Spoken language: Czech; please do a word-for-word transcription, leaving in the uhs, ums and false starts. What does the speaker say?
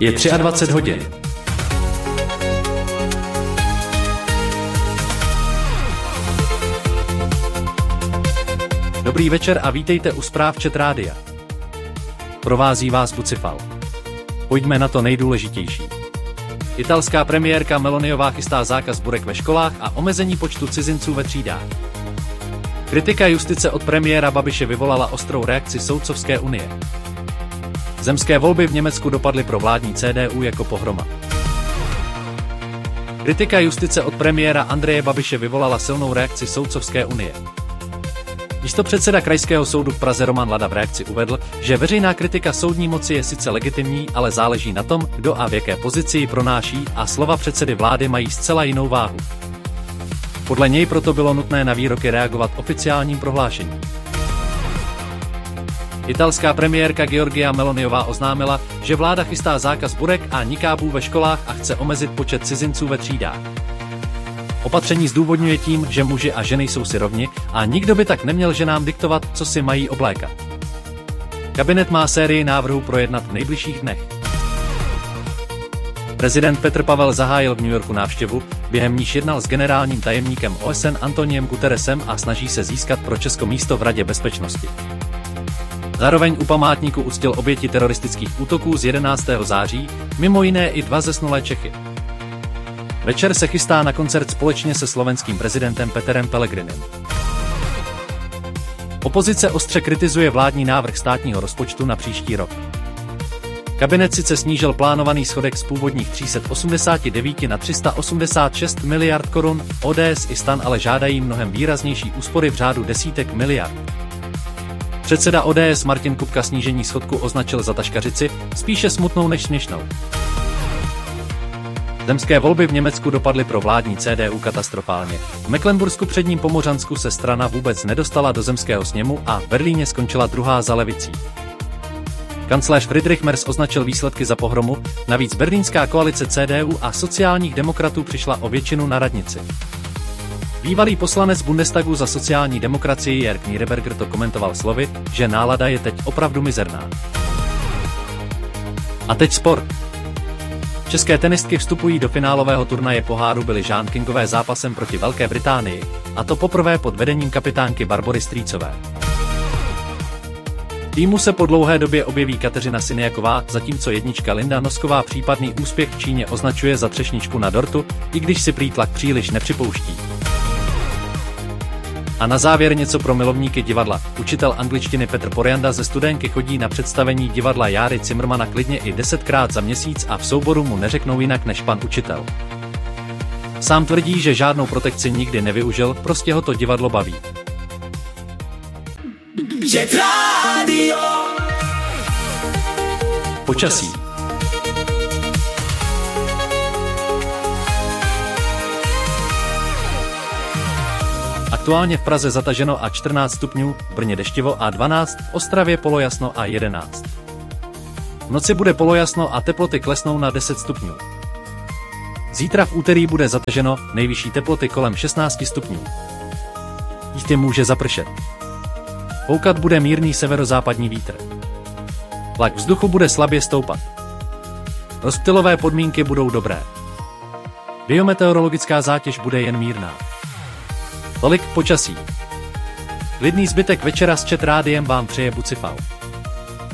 Je dvacet tři hodin. Dobrý večer a vítejte u zpráv Čet Rádia. Provází vás Bucifal. Pojďme na to nejdůležitější. Italská premiérka Meloniová chystá zákaz burek ve školách a omezení počtu cizinců ve třídách. Kritika justice od premiéra Babiše vyvolala ostrou reakci Soudcovské unie. Zemské volby v Německu dopadly pro vládní C D U jako pohroma. Kritika justice od premiéra Andreje Babiše vyvolala silnou reakci Soudcovské unie. Místopředseda Krajského soudu v Praze Roman Lada v reakci uvedl, že veřejná kritika soudní moci je sice legitimní, ale záleží na tom, kdo a v jaké pozici ji pronáší, a slova předsedy vlády mají zcela jinou váhu. Podle něj proto bylo nutné na výroky reagovat oficiálním prohlášením. Italská premiérka Giorgia Meloniová oznámila, že vláda chystá zákaz burek a nikábů ve školách a chce omezit počet cizinců ve třídách. Opatření zdůvodňuje tím, že muži a ženy jsou si rovni a nikdo by tak neměl ženám diktovat, co si mají oblékat. Kabinet má sérii návrhů projednat v nejbližších dnech. Prezident Petr Pavel zahájil v New Yorku návštěvu, během níž jednal s generálním tajemníkem O S N Antoniem Guterresem a snaží se získat pro Česko místo v Radě bezpečnosti. Zároveň u památníku uctil oběti teroristických útoků z jedenáctého září, mimo jiné i dva zesnulé Čechy. Večer se chystá na koncert společně se slovenským prezidentem Peterem Pellegrinem. Opozice ostře kritizuje vládní návrh státního rozpočtu na příští rok. Kabinet sice snížil plánovaný schodek z původních tři sta osmdesát devět na tři sta osmdesát šest miliard korun, O D S i STAN ale žádají mnohem výraznější úspory v řádu desítek miliard. Předseda O D S Martin Kupka snížení schodku označil za taškařici, spíše smutnou než směšnou. Zemské volby v Německu dopadly pro vládní C D U katastrofálně. V Mecklenbursku předním Pomořansku se strana vůbec nedostala do zemského sněmu a v Berlíně skončila druhá za levicí. Kancléř Friedrich Merz označil výsledky za pohromu, navíc berlínská koalice C D U a sociálních demokratů přišla o většinu na radnici. Bývalý poslanec Bundestagu za sociální demokracii Jörg Niederberger to komentoval slovy, že nálada je teď opravdu mizerná. A teď sport. České tenistky vstupují do finálového turnaje poháru Billie Jean Kingové zápasem proti Velké Británii, a to poprvé pod vedením kapitánky Barbory Strýcové. Týmu se po dlouhé době objeví Kateřina Siniaková, zatímco jednička Linda Nosková případný úspěch v Číně označuje za třešničku na dortu, i když si prý tlak příliš nepřipouští. A na závěr něco pro milovníky divadla. Učitel angličtiny Petr Porjanda ze Studénky chodí na představení divadla Járy Cimrmana klidně i desetkrát za měsíc a v souboru mu neřeknou jinak než pan učitel. Sám tvrdí, že žádnou protekci nikdy nevyužil, prostě ho to divadlo baví. Počasí. Aktuálně v Praze zataženo a čtrnáct stupňů, v Brně deštivo a dvanáct, v Ostravě polojasno a jedenáct. V noci bude polojasno a teploty klesnou na deset stupňů. Zítra v úterý bude zataženo, nejvyšší teploty kolem šestnáct stupňů. Jistě může zapršet. Foukat bude mírný severozápadní vítr. Tlak vzduchu bude slabě stoupat. Rozptylové podmínky budou dobré. Biometeorologická zátěž bude jen mírná. Tolik počasí. Klidný zbytek večera s Čet Rádiem vám přeje Bucifal.